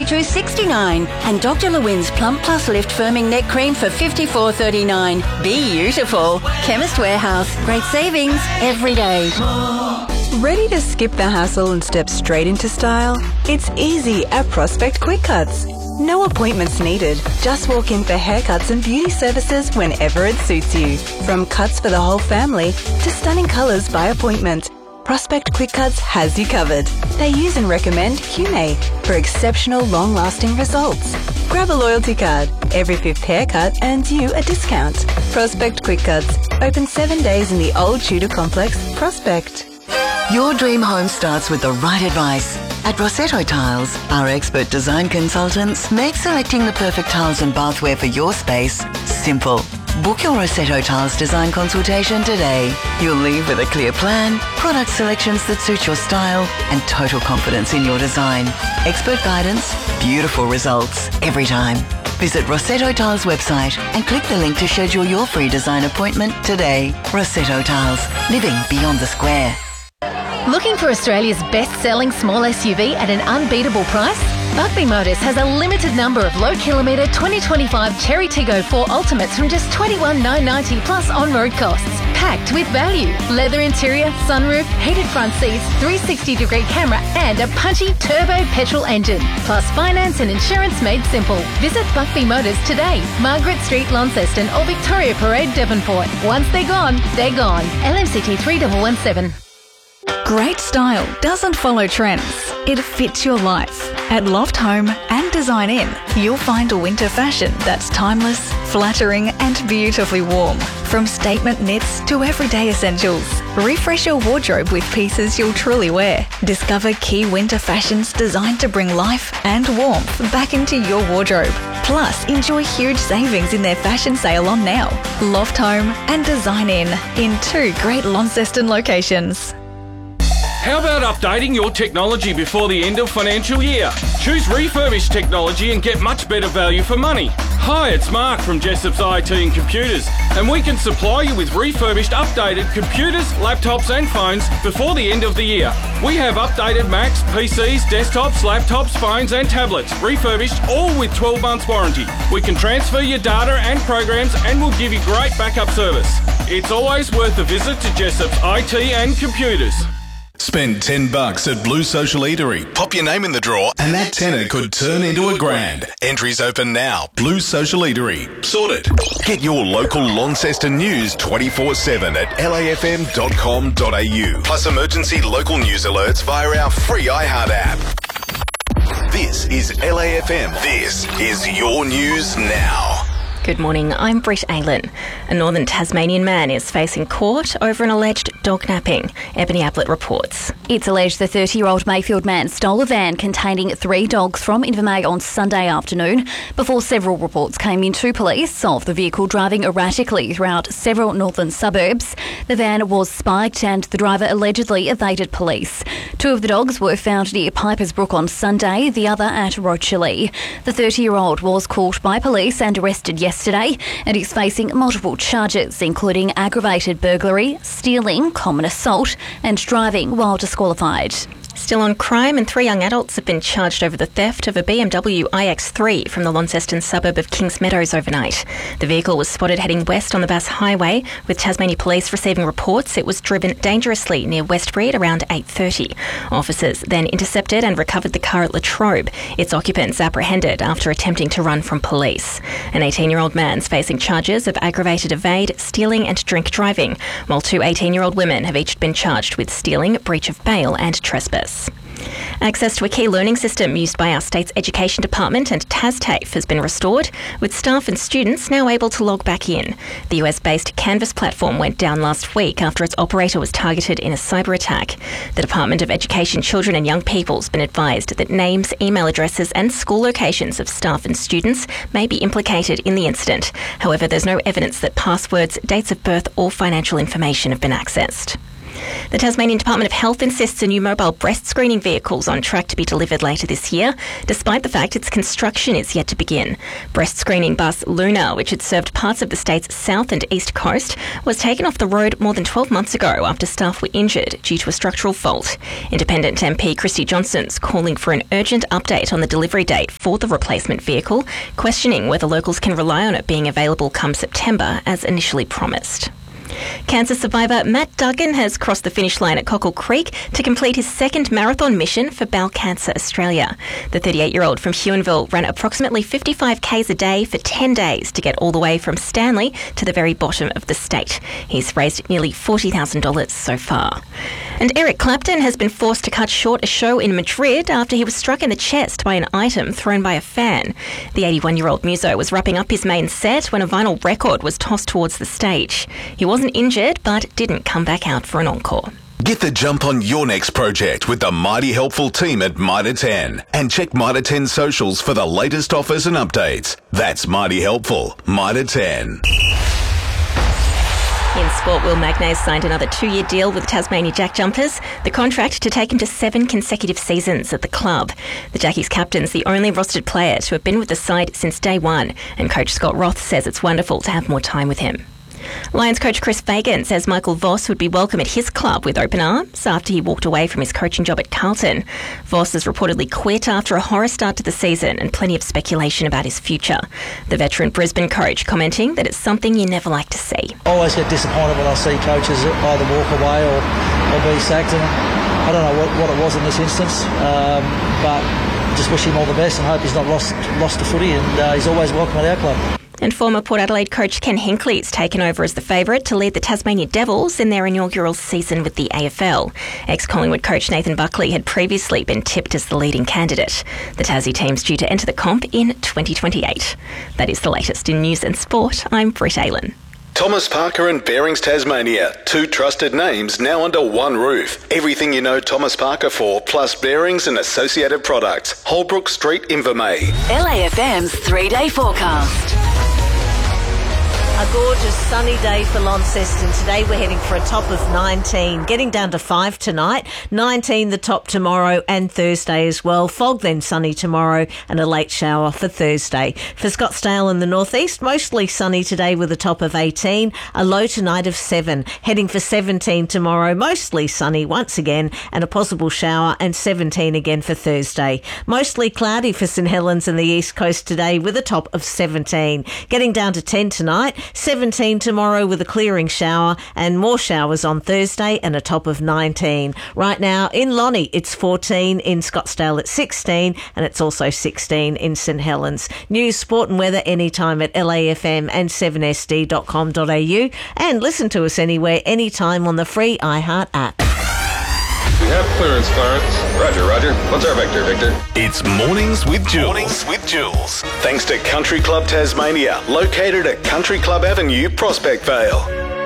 $42.69. And Dr. Lewin's Plump Plus Lift Firming Neck Cream for $54.39. Beautiful. Chemist Warehouse. Great savings every day. Ready to skip the hassle and step straight into style? It's easy at Prospect Quick Cuts. No appointments needed. Just walk in for haircuts and beauty services whenever it suits you. From cuts for the whole family to stunning colours by appointment, Prospect Quick Cuts has you covered. They use and recommend Hume for exceptional long-lasting results. Grab a loyalty card. Every 5th haircut earns you a discount. Prospect Quick Cuts. Open 7 days in the Old Tudor Complex, Prospect. Your dream home starts with the right advice. At Rossetto Tiles, our expert design consultants make selecting the perfect tiles and bathware for your space simple. Book your Rossetto Tiles design consultation today. You'll leave with a clear plan, product selections that suit your style, and total confidence in your design. Expert guidance, beautiful results every time. Visit Rossetto Tiles website and click the link to schedule your free design appointment today. Rossetto Tiles, living beyond the square. Looking for Australia's best-selling small SUV at an unbeatable price? Buckby Motors has a limited number of low-kilometre 2025 Cherry Tiggo 4 Ultimates from just $21,990 plus on-road costs. Packed with value. Leather interior, sunroof, heated front seats, 360-degree camera and a punchy turbo petrol engine. Plus finance and insurance made simple. Visit Buckby Motors today. Margaret Street, Launceston or Victoria Parade, Devonport. Once they're gone, LMCT 3117. Great style doesn't follow trends. It fits your life. At Loft Home and Design In, you'll find a winter fashion that's timeless, flattering and beautifully warm. From statement knits to everyday essentials. Refresh your wardrobe with pieces you'll truly wear. Discover key winter fashions designed to bring life and warmth back into your wardrobe. Plus, enjoy huge savings in their fashion sale on now. Loft Home and Design In 2 great Launceston locations. How about updating your technology before the end of financial year? Choose refurbished technology and get much better value for money. Hi, it's Mark from Jessop's IT and Computers, and we can supply you with refurbished, updated computers, laptops and phones before the end of the year. We have updated Macs, PCs, desktops, laptops, phones and tablets, refurbished, all with 12 months warranty. We can transfer your data and programs and we'll give you great backup service. It's always worth a visit to Jessop's IT and Computers. Spend $10 at Blue Social Eatery. Pop your name in the draw and that tenner could turn into $1,000. Entries open now. Blue Social Eatery. Sorted. Get your local Launceston news 24/7 at lafm.com.au. Plus emergency local news alerts via our free iHeart app. This is LAFM. This is your news now. Good morning, I'm Britt Aylen. A northern Tasmanian man is facing court over an alleged dog napping. Ebony Ablett reports. It's alleged the 30-year-old Mayfield man stole a van containing 3 dogs from Invermay on Sunday afternoon before several reports came into police of the vehicle driving erratically throughout several northern suburbs. The van was spiked and the driver allegedly evaded police. 2 of the dogs were found near Pipers Brook on Sunday, the other at Rochely. The 30-year-old was caught by police and arrested yesterday and is facing multiple charges, including aggravated burglary, stealing, common assault and driving while disqualified. Still on crime, and 3 young adults have been charged over the theft of a BMW iX3 from the Launceston suburb of Kings Meadows overnight. The vehicle was spotted heading west on the Bass Highway, with Tasmania Police receiving reports it was driven dangerously near Westbury at around 8:30. Officers then intercepted and recovered the car at Latrobe. Its occupants apprehended after attempting to run from police. An 18-year-old man's facing charges of aggravated evade, stealing and drink driving, while 2 18-year-old women have each been charged with stealing, breach of bail and trespass. Access to a key learning system used by our state's Education Department and TasTAFE has been restored, with staff and students now able to log back in. The US-based Canvas platform went down last week after its operator was targeted in a cyber attack. The Department of Education, Children and Young People has been advised that names, email addresses and school locations of staff and students may be implicated in the incident. However, there's no evidence that passwords, dates of birth or financial information have been accessed. The Tasmanian Department of Health insists a new mobile breast screening vehicle is on track to be delivered later this year, despite the fact its construction is yet to begin. Breast screening bus Luna, which had served parts of the state's south and east coast, was taken off the road more than 12 months ago after staff were injured due to a structural fault. Independent MP Christy Johnson's calling for an urgent update on the delivery date for the replacement vehicle, questioning whether locals can rely on it being available come September as initially promised. Cancer survivor Matt Duggan has crossed the finish line at Cockle Creek to complete his second marathon mission for Bowel Cancer Australia. The 38-year-old from Huonville ran approximately 55 k's a day for 10 days to get all the way from Stanley to the very bottom of the state. He's raised nearly $40,000 so far. And Eric Clapton has been forced to cut short a show in Madrid after he was struck in the chest by an item thrown by a fan. The 81-year-old muso was wrapping up his main set when a vinyl record was tossed towards the stage. He wasn't injured, but didn't come back out for an encore. Get the jump on your next project with the Mighty Helpful team at Mitre 10. And check Mitre 10 socials for the latest offers and updates. That's Mighty Helpful, Mitre 10. In sport, Will Magnay signed another 2-year deal with Tasmania Jack Jumpers, the contract to take him to 7 consecutive seasons at the club. The Jackies captain's the only rostered player to have been with the side since day one, and coach Scott Roth says it's wonderful to have more time with him. Lions coach Chris Fagan says Michael Voss would be welcome at his club with open arms after he walked away from his coaching job at Carlton. Voss has reportedly quit after a horror start to the season and plenty of speculation about his future. The veteran Brisbane coach commenting that it's something you never like to see. I always get disappointed when I see coaches either walk away or be sacked. And I don't know what it was in this instance, but just wish him all the best and hope he's not lost to footy, and he's always welcome at our club. And former Port Adelaide coach Ken Hinckley's taken over as the favourite to lead the Tasmania Devils in their inaugural season with the AFL. Ex-Collingwood coach Nathan Buckley had previously been tipped as the leading candidate. The Tassie team's due to enter the comp in 2028. That is the latest in news and sport. I'm Britt Aylen. Thomas Parker and Bearings Tasmania, 2 trusted names now under one roof. Everything you know Thomas Parker for, plus bearings and associated products. Holbrook Street, Invermay. LAFM's 3-day forecast. A gorgeous sunny day for Launceston. Today we're heading for a top of 19, getting down to 5 tonight, 19 the top tomorrow and Thursday as well. Fog then sunny tomorrow and a late shower for Thursday. For Scottsdale in the northeast, mostly sunny today with a top of 18, a low tonight of 7. Heading for 17 tomorrow, mostly sunny once again and a possible shower, and 17 again for Thursday. Mostly cloudy for St Helens and the east coast today with a top of 17. Getting down to 10 tonight, 17 tomorrow with a clearing shower and more showers on Thursday and a top of 19. Right now in Lonnie it's 14, in Scottsdale it's 16 and it's also 16 in St Helens. News, sport and weather anytime at LAFM and 7sd.com.au, and listen to us anywhere, anytime on the free iHeart app. We have clearance, Clarence. Roger. What's our vector, Victor? It's Mornings with Jules. Thanks to Country Club Tasmania, located at Country Club Avenue, Prospect Vale.